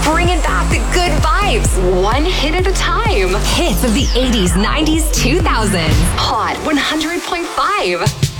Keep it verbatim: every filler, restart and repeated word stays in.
bringing back the good vibes, one hit at a time. Hits of the eighties, nineties, two thousands. Hot one hundred point five.